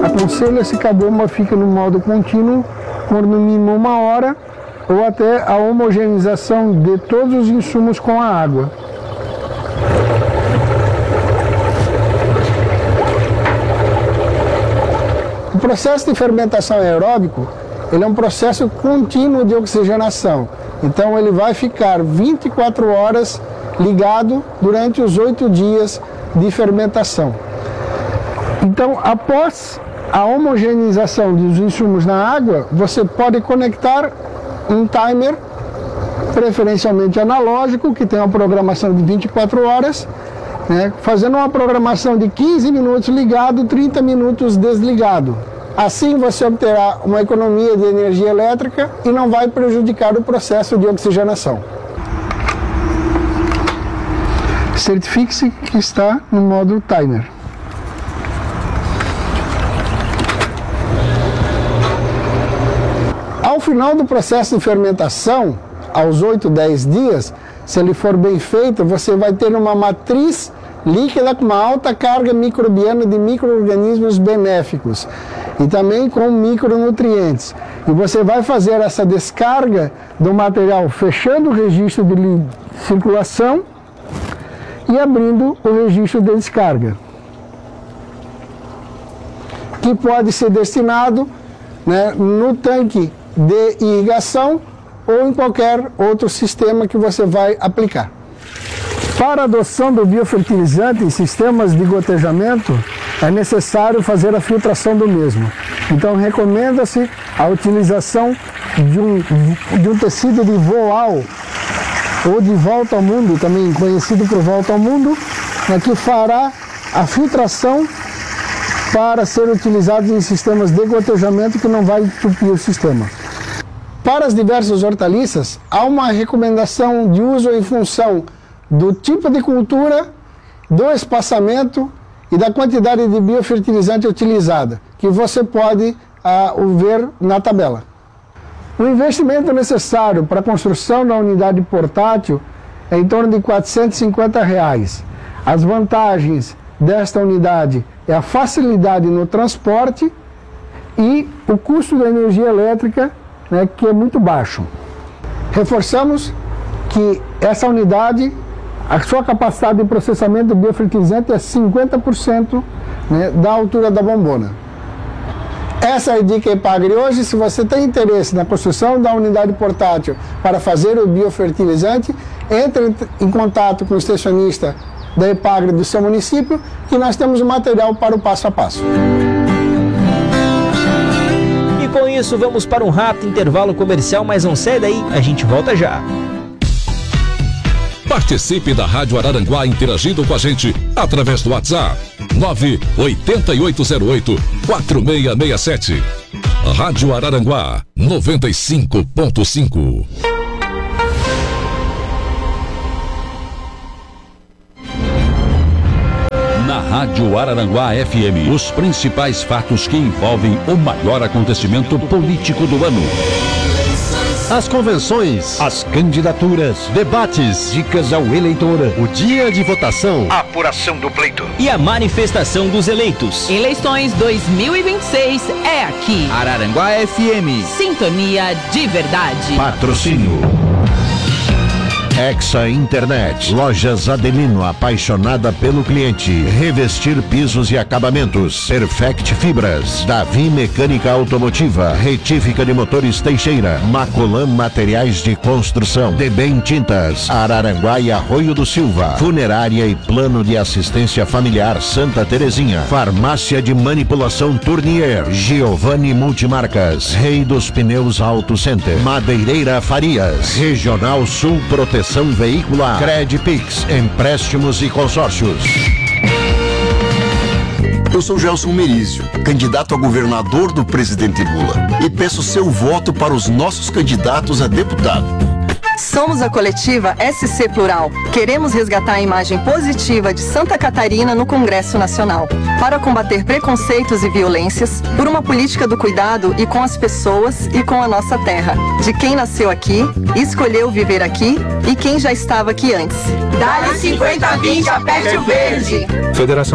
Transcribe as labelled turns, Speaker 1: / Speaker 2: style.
Speaker 1: aconselha-se que a bomba fique no modo contínuo por no mínimo 1 hora ou até a homogeneização de todos os insumos com a água. O processo de fermentação aeróbico, ele é um processo contínuo de oxigenação. Então ele vai ficar 24 horas ligado durante os 8 dias de fermentação. Então, após a homogeneização dos insumos na água, você pode conectar um timer, preferencialmente analógico, que tem uma programação de 24 horas, né, fazendo uma programação de 15 minutos ligado, 30 minutos desligado. Assim você obterá uma economia de energia elétrica e não vai prejudicar o processo de oxigenação. Certifique-se que está no modo timer. Ao final do processo de fermentação, aos 8, 10 dias, se ele for bem feito, você vai ter uma matriz líquida com uma alta carga microbiana de micro-organismos benéficos e também com micronutrientes. E você vai fazer essa descarga do material fechando o registro de circulação e abrindo o registro de descarga, que pode ser destinado, né, no tanque de irrigação ou em qualquer outro sistema que você vai aplicar. Para a adoção do biofertilizante em sistemas de gotejamento, é necessário fazer a filtração do mesmo. Então, recomenda-se a utilização de um tecido de voal, ou de volta ao mundo, também conhecido por volta ao mundo, né, que fará a filtração para ser utilizado em sistemas de gotejamento que não vai entupir o sistema. Para as diversas hortaliças, há uma recomendação de uso em função do tipo de cultura, do espaçamento e da quantidade de biofertilizante utilizada, que você pode ver na tabela. O investimento necessário para a construção da unidade portátil é em torno de R$ 450. As vantagens desta unidade é a facilidade no transporte e o custo da energia elétrica, né, que é muito baixo. Reforçamos que essa unidade, a sua capacidade de processamento do biofertilizante é 50%, né, da altura da bombona. Essa é a dica Epagre hoje. Se você tem interesse na construção da unidade portátil para fazer o biofertilizante, entre em contato com o extensionista da Epagre do seu município, que nós temos o material para o passo a passo.
Speaker 2: E com isso vamos para um rápido intervalo comercial, mas não sai daí, a gente volta já.
Speaker 3: Participe da Rádio Araranguá interagindo com a gente através do WhatsApp 98808-4667. Rádio Araranguá 95.5. Na Rádio Araranguá FM, os principais fatos que envolvem o maior acontecimento político do ano. As convenções, as candidaturas, debates, dicas ao eleitor, o dia de votação, a apuração do pleito
Speaker 2: e a manifestação dos eleitos.
Speaker 4: Eleições 2026 é aqui.
Speaker 5: Araranguá FM.
Speaker 4: Sintonia de verdade.
Speaker 3: Patrocínio Hexa Internet, Lojas Adelino, apaixonada pelo cliente. Revestir pisos e acabamentos. Perfect Fibras, Davi Mecânica Automotiva, Retífica de Motores Teixeira, Macolan Materiais de Construção, Debem Tintas, Araranguá e Arroio do Silva, Funerária e Plano de Assistência Familiar Santa Terezinha, Farmácia de Manipulação Tournier, Giovanni Multimarcas, Rei dos Pneus Auto Center, Madeireira Farias, Regional Sul Proteção Veicular, Credpix, empréstimos e consórcios.
Speaker 6: Eu sou Gelson Merizio, candidato a governador do presidente Lula, e peço seu voto para os nossos candidatos a deputado.
Speaker 7: Somos a coletiva SC Plural. Queremos resgatar a imagem positiva de Santa Catarina no Congresso Nacional, para combater preconceitos e violências, por uma política do cuidado e com as pessoas e com a nossa terra, de quem nasceu aqui, escolheu viver aqui e quem já estava aqui antes.
Speaker 8: Dá-lhe 50-20, aperte o verde.
Speaker 9: Federação